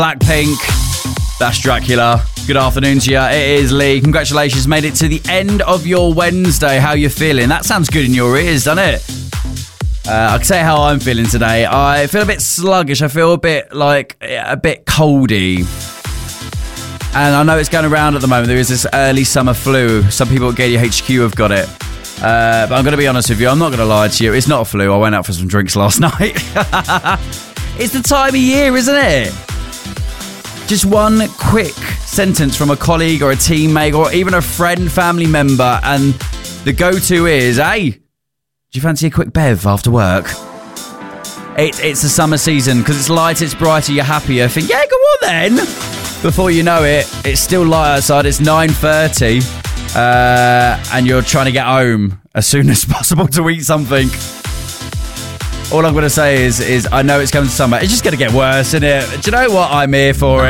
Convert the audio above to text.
Blackpink. That's Dracula. Good afternoon to you. It is Lee. Congratulations, made it to the end of your Wednesday. How you feeling? That sounds good in your ears, doesn't it? I can say how I'm feeling today. I feel a bit sluggish. I feel a bit coldy. And I know it's going around at the moment. There is this early summer flu. Some people at Gadia HQ have got it. But I'm going to be honest with you. I'm not going to lie to you. It's not a flu. I went out for some drinks last night. It's the time of year, isn't it? Just one quick sentence from a colleague or a teammate or even a friend, family member, and the go-to is, hey, do you fancy a quick bev after work? It's the summer season because it's light, it's brighter, you're happier. Think, yeah, go on then. Before you know it, it's still light outside. It's 9:30, and you're trying to get home as soon as possible to eat something. All I'm going to say is I know it's coming to summer. It's just going to get worse, isn't it? Do you know what? I'm here for it.